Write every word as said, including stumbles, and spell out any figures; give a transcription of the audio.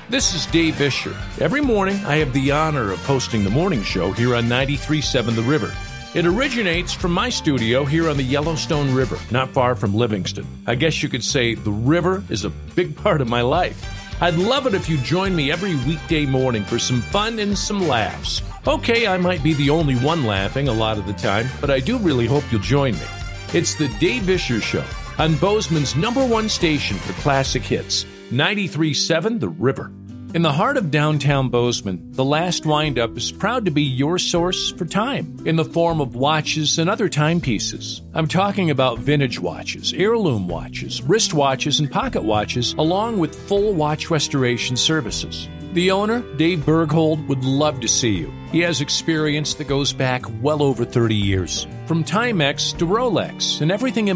This is Dave Vischer. Every morning, I have the honor of hosting the morning show here on ninety-three point seven The River. It originates from my studio here on the Yellowstone River, not far from Livingston. I guess you could say the river is a big part of my life. I'd love it if you join me every weekday morning for some fun and some laughs. Okay, I might be the only one laughing a lot of the time, but I do really hope you'll join me. It's the Dave Vischer Show on Bozeman's number one station for classic hits, ninety-three point seven The River. In the heart of downtown Bozeman, the Last Windup is proud to be your source for time in the form of watches and other timepieces. I'm talking about vintage watches, heirloom watches, wristwatches, and pocket watches, along with full watch restoration services. The owner, Dave Berghold, would love to see you. He has experience that goes back well over thirty years, from Timex to Rolex and everything in